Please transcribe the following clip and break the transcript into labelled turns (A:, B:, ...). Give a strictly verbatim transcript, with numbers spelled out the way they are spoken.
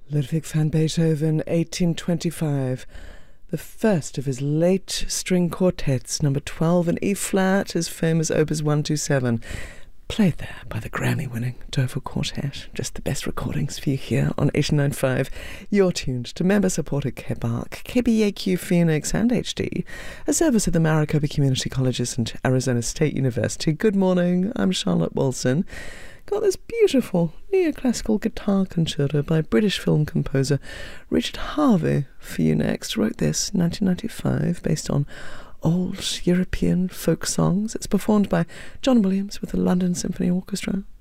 A: Ludwig van Beethoven, eighteen twenty-five, the first of his late string quartets, number twelve in E-flat, his famous Opus one twenty-seven, played there by the Grammy-winning Dover Quartet. Just the best recordings for you here on eighty-nine point five. You're tuned to member-supported K B A R C, K B A Q Phoenix and H D, a service of the Maricopa Community Colleges and Arizona State University. Good morning, I'm Charlotte Wilson. Got this beautiful neoclassical guitar concerto by British film composer Richard Harvey for you next. Wrote this in nineteen ninety-five based on old European folk songs. It's performed by John Williams with the London Symphony Orchestra.